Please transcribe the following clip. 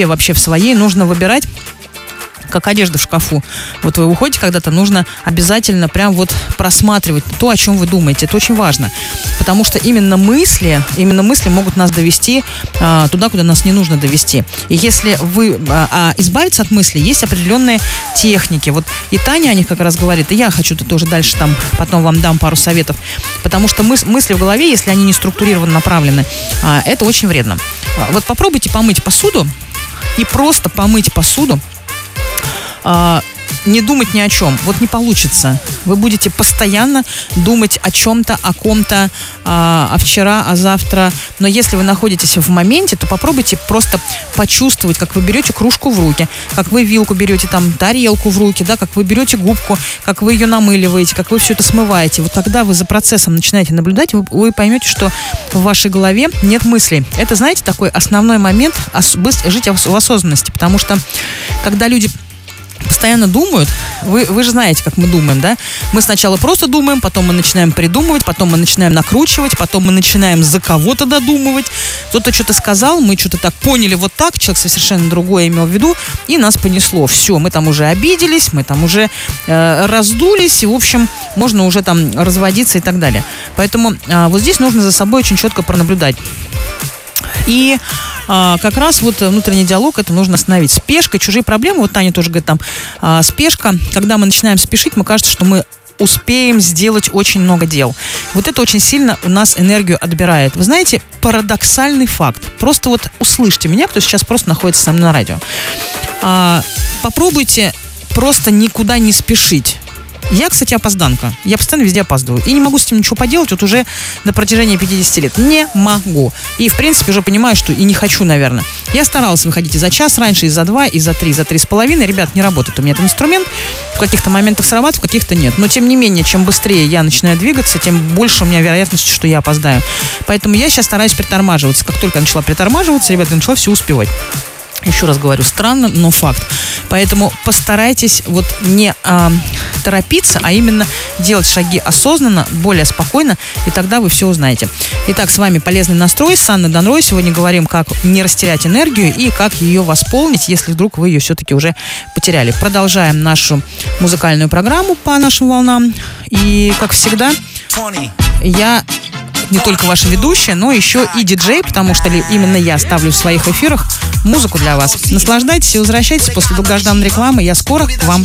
вообще в своей нужно выбирать, как одежда в шкафу. Вот вы уходите когда-то, нужно обязательно прям вот просматривать то, о чем вы думаете. Это очень важно. Потому что именно мысли могут нас довести туда, куда нас не нужно довести. И если вы избавиться от мыслей, есть определенные техники. Вот и Таня о них как раз говорит, и я хочу тоже дальше там потом вам дам пару советов. Потому что мысли в голове, если они не структурированно направлены, это очень вредно. Вот попробуйте помыть посуду и просто помыть посуду, не думать ни о чем. Вот не получится. Вы будете постоянно думать о чем-то, о ком-то, о вчера, о завтра. Но если вы находитесь в моменте, то попробуйте просто почувствовать, как вы берете кружку в руки, как вы вилку берете, там, тарелку в руки, да, как вы берете губку, как вы ее намыливаете, как вы все это смываете. Вот когда вы за процессом начинаете наблюдать, вы поймете, что в вашей голове нет мыслей. Это, знаете, такой основной момент жить в осознанности. Потому что, когда люди постоянно думают, вы же знаете, как мы думаем, да? Мы сначала просто думаем, потом мы начинаем придумывать, потом мы начинаем накручивать, потом мы начинаем за кого-то додумывать. Кто-то что-то сказал, мы что-то так поняли вот так, человек совершенно другое имел в виду, и нас понесло. Все, мы там уже обиделись, мы там уже раздулись, и, в общем, можно уже там разводиться и так далее. Поэтому вот здесь нужно за собой очень четко пронаблюдать. И как раз вот внутренний диалог, это нужно остановить. Спешка, чужие проблемы, вот Таня тоже говорит там, спешка, когда мы начинаем спешить, мы кажется, что мы успеем сделать очень много дел. Вот это очень сильно у нас энергию отбирает. Вы знаете, парадоксальный факт. Просто вот услышьте меня, кто сейчас просто находится со мной на радио. Попробуйте просто никуда не спешить. Я, кстати, опозданка. Я постоянно везде опаздываю. И не могу с этим ничего поделать вот уже на протяжении 50 лет. Не могу. И, в принципе, уже понимаю, что и не хочу, наверное. Я старалась выходить и за час раньше, и за 2, и за 3, и за 3,5. Ребят, не работает у меня этот инструмент. В каких-то моментах срабатывает, в каких-то нет. Но, тем не менее, чем быстрее я начинаю двигаться, тем больше у меня вероятность, что я опоздаю. Поэтому я сейчас стараюсь притормаживаться. Как только я начала притормаживаться, ребята, я начала все успевать. Еще раз говорю, странно, но факт. Поэтому постарайтесь вот не торопиться, а именно делать шаги осознанно, более спокойно, и тогда вы все узнаете. Итак, с вами «Полезный настрой» с Анной Донрой. Сегодня говорим, как не растерять энергию и как ее восполнить, если вдруг вы ее все-таки уже потеряли. Продолжаем нашу музыкальную программу по нашим волнам. И, как всегда, я не только ваша ведущая, но еще и диджей, потому что именно я ставлю в своих эфирах музыку для вас. Наслаждайтесь и возвращайтесь после долгожданной рекламы. Я скоро к вам